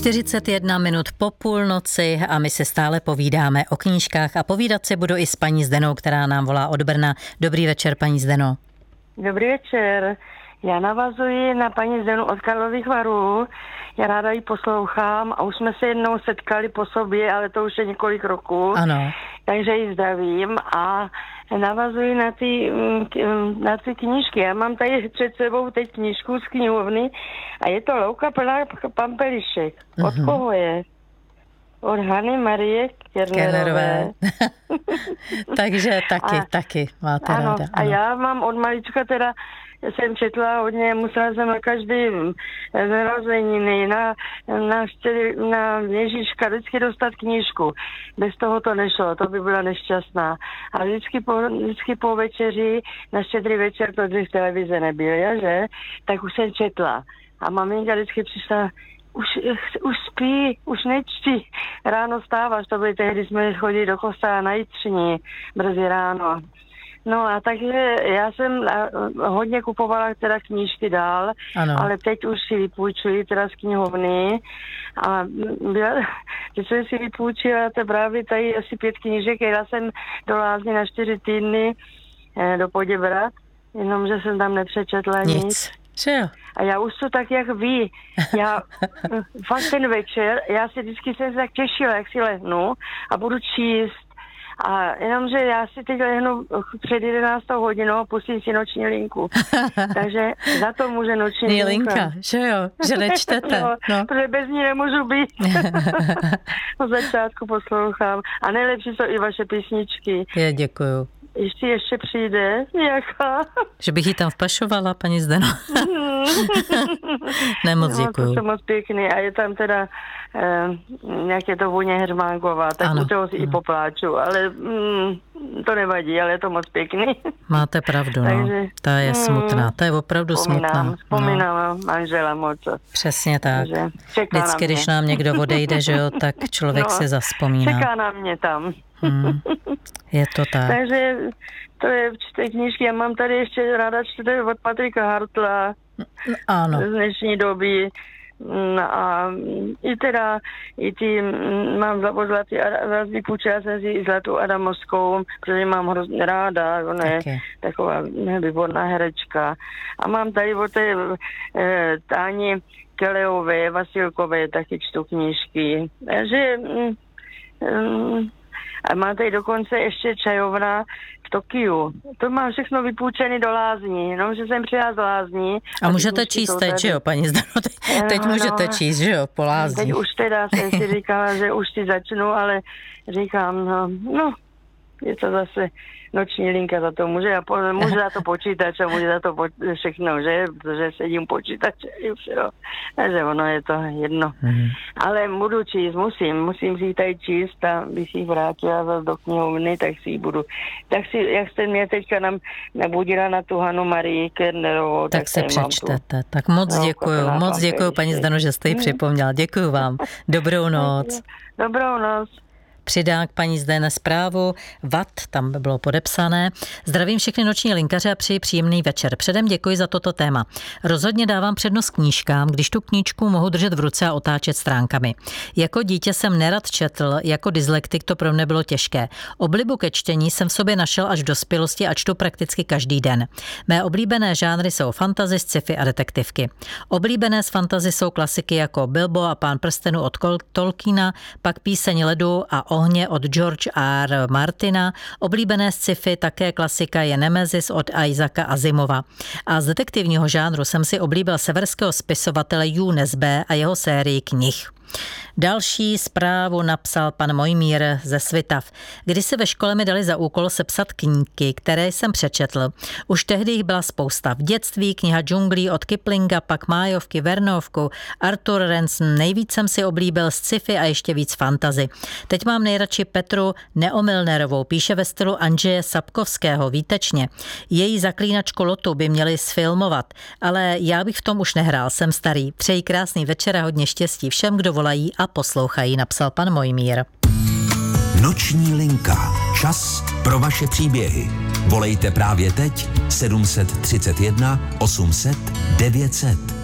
41 minut po půlnoci a my se stále povídáme o knížkách a povídat si budu i s paní Zdenou, která nám volá od Brna. Dobrý večer, paní Zdeno. Dobrý večer. Já navazuji na paní Zdenu od Karlových Varů. Já ráda ji poslouchám a už jsme se jednou setkali po sobě, ale to už je několik roků. Ano. Takže ji zdravím a navazuji na ty knížky. Já mám tady před sebou teď knížku z knihovny a je to Louka plná pampelišek. Od koho je? Od Hany Marie Kernerové. Takže taky máte ano, ráda. Ano. A já mám od malička teda, jsem četla hodně, musela jsem na každý narozeniny, na Ježíška vždycky dostat knížku. Bez toho to nešlo, to by byla nešťastná. A vždycky po večeři, na Štědrý večer, protože v televize nebyl, že? Tak už jsem četla. A maminka vždycky přišla, už spí, už nečti. Ráno stáváš, to byly tehdy, jsme chodili do kostela na jitřiní, brzy ráno. No a takže já jsem hodně kupovala teda knížky dál, ano. Ale teď už si vypůjčuji teda z knihovny a když jsem si vypůjčila to právě tady asi 5 knížek, jela jsem do Lázně na 4 týdny do Poděbrad, jenomže jsem tam nepřečetla nic. Jo. A já už to tak, jak ví. Já fakt ten večer, já si vždycky jsem se tak těšila, jak si lehnu a budu číst. A jenomže já si teď lehnu před 11. hodinou a pustím si noční linku. Takže za to může noční linka. Že jo, že nečtete. No. Protože bez ní nemůžu být. Od začátku poslouchám. A nejlepší jsou i vaše písničky. Já děkuju. Ještě přijde nějaká. Že bych ji tam vpašovala, paní Zdeno. Nemoc děkuju. No, to jsou moc pěkný. A je tam teda nějaké to Vůně Heřmánková, tak ano, u toho si i popláču, ale to nevadí, ale je to moc pěkný. Máte pravdu, no. Takže, ta je smutná, ta je opravdu smutná. Vzpomínám manžela moc. Přesně tak. Vždycky, když nám někdo odejde, že jo, tak člověk si zavzpomíná. Čeká na mě tam. Je to tak. Takže to je čte knížky. Já mám tady ještě ráda čtete od Patrika Hartla. Ano. Z dnešní doby. A i ty mám vypůjčila jsem si i Zlatou Adamovskou, protože mám hrozně ráda, ona je taková výborná herečka. A mám tady od té Táni Kelejové, Vasilkové taky čtu knížky. Takže a má tady dokonce ještě čajovna v Tokiu. To mám všechno vypůjčený do Lázní, jenom že jsem přijela z Lázní. A můžete číst teď, že jo, paní Zdeno? Teď můžete číst, že jo, po Lázní. Teď už teda jsem si říkala, že už si začnu, ale říkám, no je to zase noční linka za to. Může za to počítač a může za to všechno, že? Protože sedím počítače i všechno. Takže ono je to jedno. Ale budu číst, musím si ji tady číst a když si ji vrátila zase do knihovny, tak si ji budu. Tak si, jak jste mě teďka nám nabudila na tu Hanu Marii Kernerovou. Tak se přečtete. Tak moc děkuju, paní Zdeno, že jste ji připomněla. Děkuju vám. Dobrou noc. Dobrou noc. Přidá k paní Zdene zprávu Vat, tam by bylo podepsané. Zdravím všechny noční linkaře a přeji příjemný večer. Předem děkuji za toto téma. Rozhodně dávám přednost knížkám, když tu knížku mohu držet v ruce a otáčet stránkami. Jako dítě jsem nerad četl, jako dyslektik to pro mě bylo těžké. Oblibu ke čtení jsem v sobě našel až v dospělosti a čtu prakticky každý den. Mé oblíbené žánry jsou fantasy, sci-fi a detektivky. Oblíbené z fantasy jsou klasiky jako Bilbo a Pán prstenů od Tolkiena, pak Píseň ledu a Ohně od George R. Martina. Oblíbené sci-fi také klasika je Nemesis od Isaaca Asimova. A z detektivního žánru jsem si oblíbil severského spisovatele Hugh Nesbé a jeho sérii knih. Další zprávu napsal pan Mojmír ze Svitav. Když si ve škole mi dali za úkol sepsat knížky, které jsem přečetl. Už tehdy jich byla spousta. V dětství kniha Džunglí od Kiplinga, pak Májovky, Vernovku, Arthur Ranson. Nejvíc jsem si oblíbil sci-fi a ještě víc fantasy. Teď mám nejradši Petru Neomylnerovou, píše ve stylu Andřeje Sapkovského, výtečně. Její Zaklínačku Lotu by měli sfilmovat, ale já bych v tom už nehrál, jsem starý. Přeji krásný večer a hodně štěstí všem, kdo volají a poslouchají, napsal pan Mojmír. Noční linka. Čas pro vaše příběhy. Volejte právě teď 731 800 900.